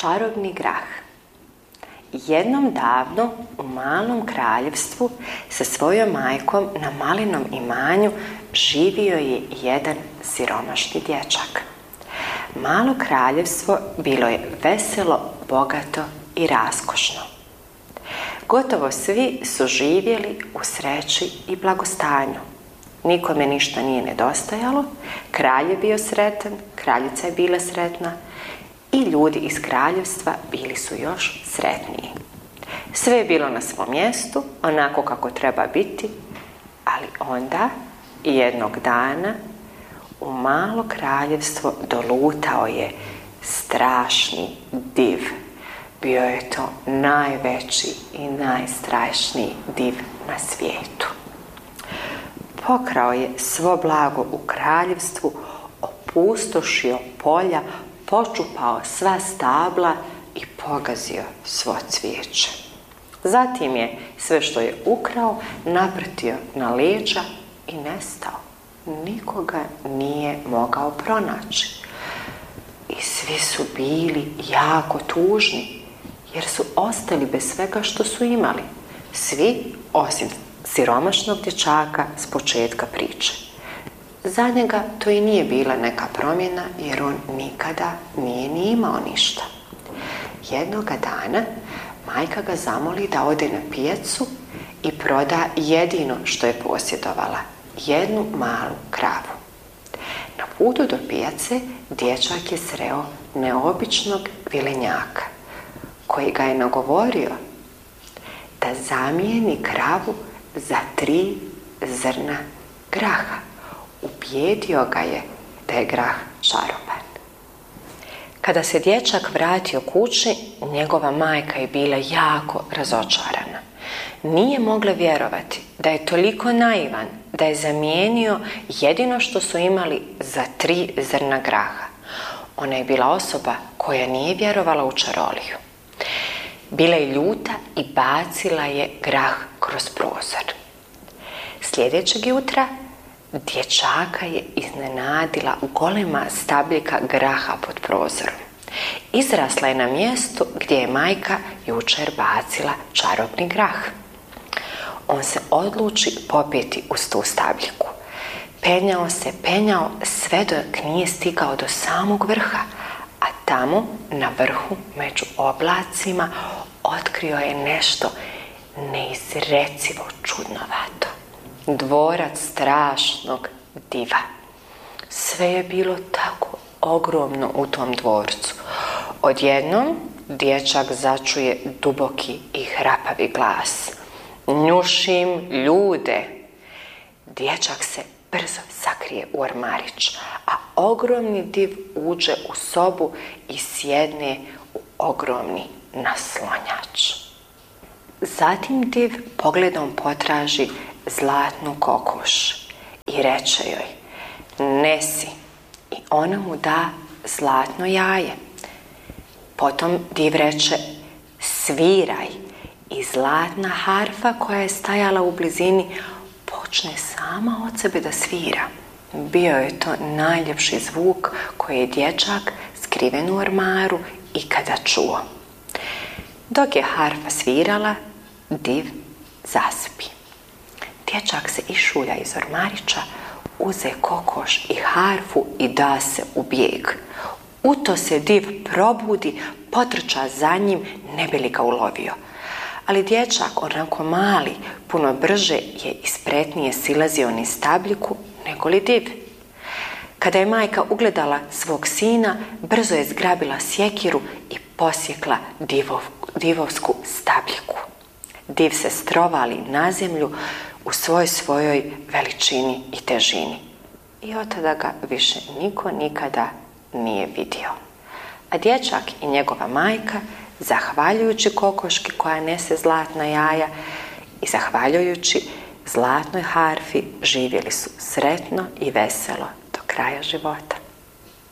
Čarobni grah. Jednom davno u malom kraljevstvu sa svojom majkom na malinom imanju živio je jedan siromašni dječak. Malo kraljevstvo bilo je veselo, bogato i raskošno. Gotovo svi su živjeli u sreći i blagostanju. Nikome ništa nije nedostajalo, kralj je bio sretan, kraljica je bila sretna i ljudi iz kraljevstva bili su još sretniji. Sve je bilo na svom mjestu, onako kako treba biti, ali onda jednog dana u malo kraljevstvo dolutao je strašni div. Bio je to najveći i najstrašniji div na svijetu. Pokrao je svo blago u kraljevstvu, opustošio polja, počupao sva stabla i pogazio svo cvijeće. Zatim je sve što je ukrao naprtio na leđa i nestao. Nikoga nije mogao pronaći. I svi su bili jako tužni, jer su ostali bez svega što su imali. Svi, osim siromašnog dječaka s početka priče. Za njega to i nije bila neka promjena, jer on nikada nije ni imao ništa. Jednoga dana majka ga zamoli da ode na pijacu i proda jedino što je posjedovala, jednu malu kravu. Na putu do pijace dječak je sreo neobičnog vilenjaka, koji ga je nagovorio da zamijeni kravu za 3 zrna graha. Ubijedio ga je da je grah čaroban. Kada se dječak vratio kući, njegova majka je bila jako razočarana. Nije mogla vjerovati da je toliko naivan da je zamijenio jedino što su imali za 3 zrna graha. Ona je bila osoba koja nije vjerovala u čaroliju. Bila je ljuta i bacila je grah kroz prozor. Sljedećeg jutra dječaka je iznenadila golema stabljika graha pod prozorom. Izrasla je na mjestu gdje je majka jučer bacila čarobni grah. On se odluči popeti uz tu stabljiku. Penjao sve dok nije stigao do samog vrha, a tamo na vrhu među oblacima otkrio je nešto neizrecivo čudnovato. Dvorac strašnog diva. Sve je bilo tako ogromno u tom dvorcu. Odjednom dječak začuje duboki i hrapavi glas. Njušim ljude. Dječak se brzo sakrije u ormarić, a ogromni div uđe u sobu i sjedne u ogromni naslonjač. Zatim div pogledom potraži zlatnu kokoš i reče joj: nesi, i ona mu da zlatno jaje. Potom div reče: sviraj, i zlatna harfa koja je stajala u blizini počne sama od sebe da svira. Bio je to najljepši zvuk koji je dječak skriven u ormaru ikada čuo. Dok je harfa svirala, div zaspi. Dječak se išulja iz ormarića, uze kokoš i harfu i da se u bijeg. U to se div probudi, potrča za njim, ne bi li ga ulovio. Ali dječak, onako mali, puno brže je i spretnije silazio niz stabljiku nego li div. Kada je majka ugledala svog sina, brzo je zgrabila sjekiru i posjekla divovsku stabljiku. Div se strovali na zemlju u svojoj veličini i težini. I od tada ga više niko nikada nije vidio. A dječak i njegova majka, zahvaljujući kokoški koja nese zlatna jaja i zahvaljujući zlatnoj harfi, živjeli su sretno i veselo do kraja života.